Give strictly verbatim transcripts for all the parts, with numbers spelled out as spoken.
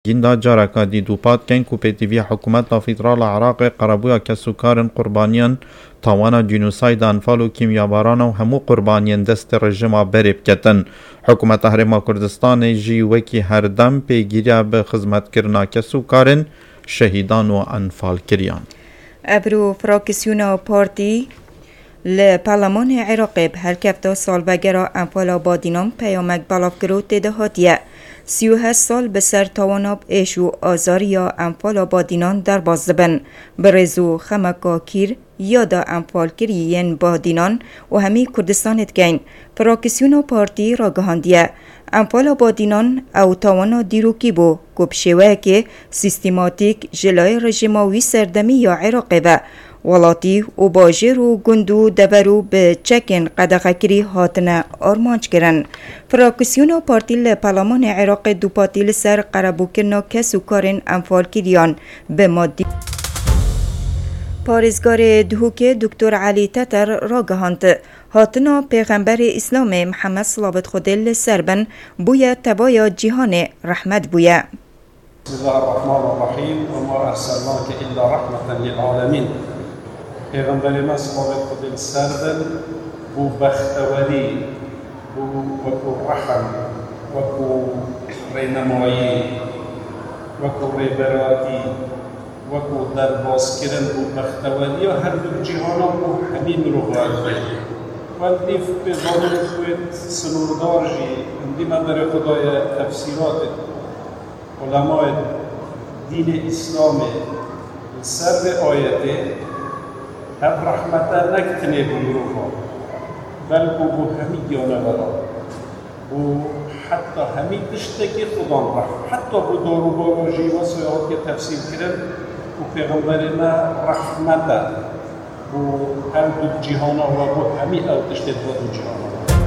جندا جاركا دي دوبات كان كوبيتيفيا حكومات فيدرال عراق قربويا كسوكارن قربانيان تاوانا جنوسايد انفال و كيمياباران و همو قربانيان دست رژيما بريب كتن. حكومة هرما كردستان جي وكي هردم بيگيريا بخدمت كرنا كسوكارن شهيدان و انفال كريان. ابرو فراكسيونا بارتي لپارلمان عراق بهرکفتا سالوگرا انفال آبادینان پیامک بلافگرو تدهاتیه. سی و هشت سال به سر تواناب ایش و آزاریا انفال آبادینان در بازدبن برزو خمکا کیر یادا انفال کریین بادینان و همی کردستانت گین. فراکسیونا پارتی را گهاندیه انفال آبادینان او توانا دیروکی بو گبشوه که سیستماتیک جلای رژیماوی سردمی یا عراقه و ولاتی و باجر و گندو دبرو به چکن قدغکری هاتنه آرمانچ کرن. فراکسیونا پارتی لپارلمان عراق دو پارتی لسر قربو کرنا کسو کارن انفال کریان به مادی پارزگار دهوک دکتر علی تتر را گهاند. هاتنا پیغمبر اسلام محمد صلوات خدل سربن بویا تبایا جهان رحمت بویا. بسم الله الرحمن الرحیم وما ارسلناک الا رحمتا للعالمین. پیغمبر ما صلوات خدل سربن بو بختوری بو وکو رحم وکو رینمایی وکو ریبراتی وکو درباز کرن بو بختوری و هر دو جهانا بو همین رو باید ولی به ظاهر کویت سنوردار جی اندی من در خدای تفسیرات علماء دین اسلام سر به آیته هر رحمت نکتنه بلوها بل بو بو همی گیانه برا و حتی همی دشتکی خدان رحم حتی بو دارو باراجی و سیاحات که تفسیر کرن و پیغمبرنا رحمت و هر دو جهانا و بو همی او دشتت و دو جهانا.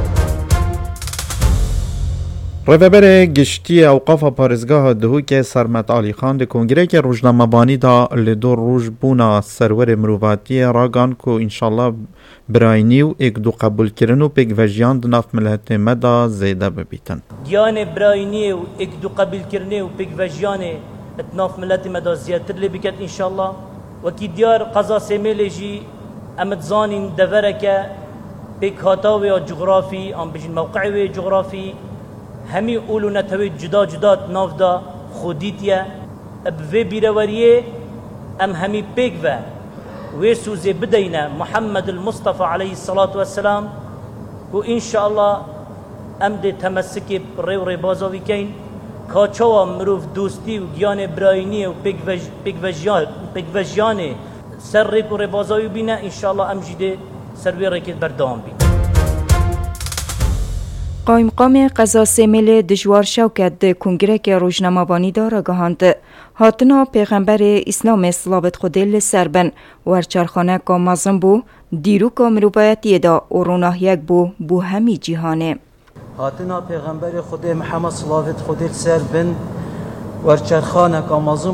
رهبر گشتی اوقاف پارێزگاها دهوک سرمت علی خان د کنگره که روزنامه‌بانی دا لدور روز بونا سرور مروواتی راگان کو انشالله براینی و ایک دو قبول کرن و پیک وجیان دناف ملت مدا زیده ببیتن. دیان براینی و ایک دو قبول کرنه و پیک وجیان اتناف ملت مدا زیادتر لی بکت انشالله وکی دیار قضا سمیل جی امت زانین دورکه پیک هاتاوی جغرافی ام بجین موقعی جغرافی همی اولو نتوی جدا جدا ناف دا خودیتیه بوی بیروریه ام همی پیک و وی سوزی بدینه محمد المصطفى علیه الصلاة والسلام و انشاءالله ام ده تمسکی ریو ری بازاوی کین کاچوا مروف دوستی و گیان براینی و پیک وجیان سر ریک و ری بازاوی بینه انشاءالله ام جیده سروی ریکت بردام بین. قایم قام قضا سمیل دجوار شوکت ده کنگره که روزنامه‌بانی داره گهاند. هاتنا پیغمبر اسلام صلوات خدل سربن ورچرخانه که مازن بو دیرو که مروبایتی دا اروناه یک بو بو همی جهانه. هاتنا پیغمبر خدا محمد صلوات خدل سربن ورچرخانه که مازن